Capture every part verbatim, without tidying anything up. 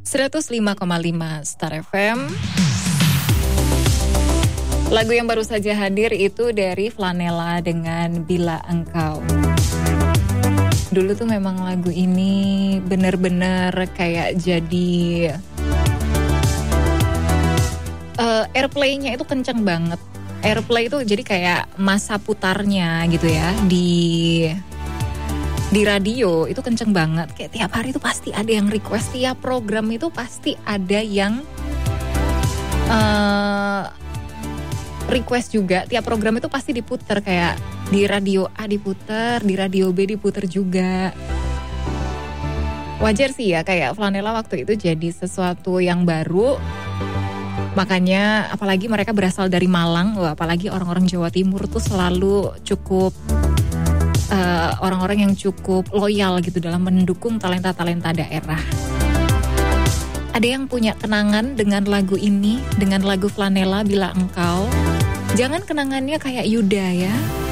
seratus lima koma lima Star F M. Lagu yang baru saja hadir itu dari Flanela dengan Bila Engkau. Dulu tuh memang lagu ini bener-bener kayak jadi uh, airplay-nya itu kenceng banget. Airplay itu jadi kayak masa putarnya gitu ya di di radio itu kenceng banget. Kayak tiap hari itu pasti ada yang request, tiap program itu pasti ada yang uh, request juga. Tiap program itu pasti diputer, kayak di radio A diputer, di radio B diputer juga. Wajar sih ya, kayak Flanela waktu itu jadi sesuatu yang baru. Makanya apalagi mereka berasal dari Malang, wah, apalagi orang-orang Jawa Timur tuh selalu cukup uh, orang-orang yang cukup loyal gitu dalam mendukung talenta-talenta daerah. Ada yang punya kenangan dengan lagu ini, dengan lagu Flanela Bila Engkau. Jangan kenangannya kayak Yuda ya,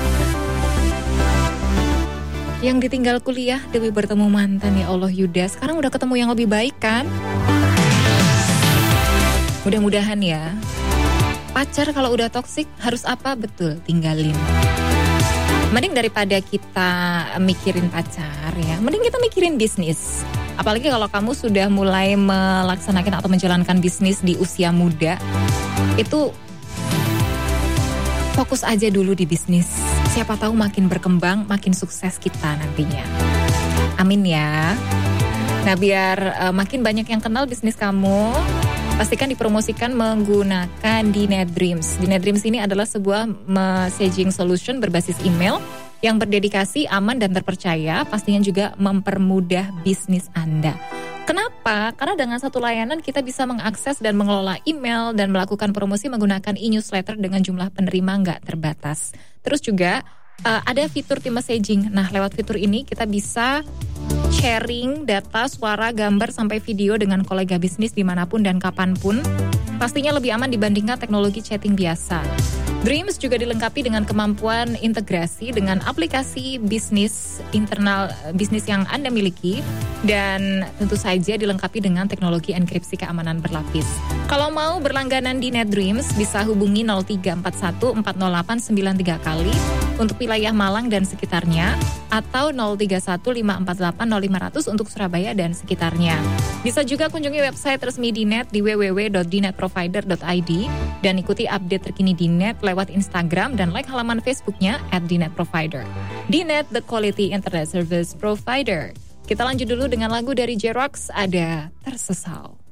yang ditinggal kuliah demi bertemu mantan. Ya Allah Yuda, sekarang udah ketemu yang lebih baik kan? Mudah-mudahan ya. Pacar kalau udah toksik harus apa? Betul, tinggalin. Mending daripada kita mikirin pacar ya, mending kita mikirin bisnis. Apalagi kalau kamu sudah mulai melaksanakan atau menjalankan bisnis di usia muda, itu fokus aja dulu di bisnis. Siapa tahu makin berkembang, makin sukses kita nantinya. Amin ya. Nah, biar uh, makin banyak yang kenal bisnis kamu, pastikan dipromosikan menggunakan Dinet Dreams. Dinet Dreams ini adalah sebuah messaging solution berbasis email yang berdedikasi, aman dan terpercaya, pastinya juga mempermudah bisnis Anda. Kenapa? Karena dengan satu layanan kita bisa mengakses dan mengelola email dan melakukan promosi menggunakan e-newsletter dengan jumlah penerima nggak terbatas. Terus juga uh, ada fitur team messaging. Nah, lewat fitur ini kita bisa sharing data, suara, gambar, sampai video dengan kolega bisnis dimanapun dan kapanpun. Pastinya lebih aman dibandingkan teknologi chatting biasa. Dreams juga dilengkapi dengan kemampuan integrasi dengan aplikasi bisnis internal bisnis yang Anda miliki, dan tentu saja dilengkapi dengan teknologi enkripsi keamanan berlapis. Kalau mau berlangganan di Net Dreams, bisa hubungi nol tiga empat satu empat nol delapan sembilan tiga kali untuk wilayah Malang dan sekitarnya, atau nol tiga satu lima empat delapan nol lima nol nol untuk Surabaya dan sekitarnya. Bisa juga kunjungi website resmi Dinet di w w w dot dinet provider dot i d dan ikuti update terkini Dinet lewat Instagram dan like halaman Facebooknya at Dinet Provider. Dinet, the quality internet service provider. Kita lanjut dulu dengan lagu dari J-Rocks, ada Tersesal.